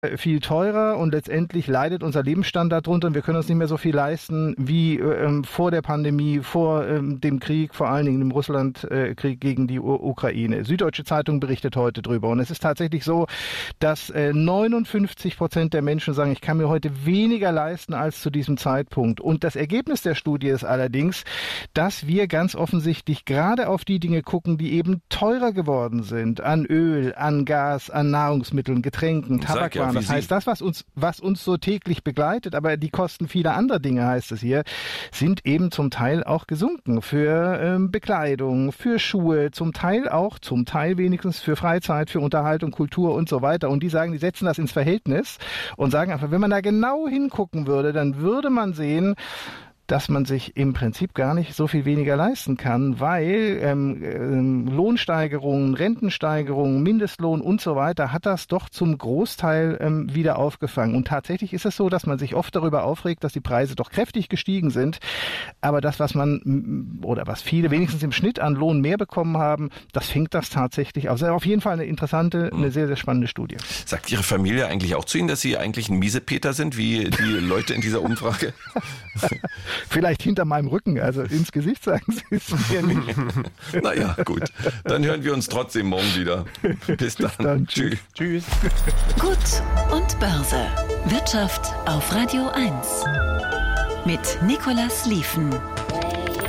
viel teurer und letztendlich leidet unser Lebensstandard drunter und wir können uns nicht mehr so viel leisten wie vor der Pandemie, vor dem Krieg, vor allen Dingen dem Russlandkrieg gegen die Ukraine. Süddeutsche Zeitung berichtet heute drüber und es ist tatsächlich so, dass 59% der Menschen sagen, ich kann mir heute weniger leisten als zu diesem Zeitpunkt. Und das Ergebnis der Studie ist allerdings, dass wir ganz offensichtlich gerade auf die Dinge gucken, die eben teurer geworden sind, an Öl, an Gas, an Nahrungsmitteln, Getränken, Tabakwaren. Das heißt, das, was uns so täglich begleitet, aber die Kosten vieler anderer Dinge, heißt es hier, sind eben zum Teil auch gesunken für Bekleidung, für Schuhe, zum Teil wenigstens für Freizeit, für Unterhaltung, Kultur und so weiter. Und die sagen, die setzen das ins Verhältnis und sagen einfach, wenn man da genau hingucken würde, dann würde man sehen, dass man sich im Prinzip gar nicht so viel weniger leisten kann, weil Lohnsteigerungen, Rentensteigerungen, Mindestlohn und so weiter hat das doch zum Großteil wieder aufgefangen. Und tatsächlich ist es so, dass man sich oft darüber aufregt, dass die Preise doch kräftig gestiegen sind. Aber das, was viele wenigstens im Schnitt an Lohn mehr bekommen haben, das fängt das tatsächlich auf. Das ist auf jeden Fall eine sehr, sehr spannende Studie. Sagt Ihre Familie eigentlich auch zu Ihnen, dass Sie eigentlich ein Miesepeter sind, wie die Leute in dieser Umfrage? Vielleicht hinter meinem Rücken, also ins Gesicht sagen Sie es mir nicht. Naja, gut. Dann hören wir uns trotzdem morgen wieder. Bis dann. Tschüss. Tschüss. Gut und Börse. Wirtschaft auf Radio 1. Mit Nicolas Lieven.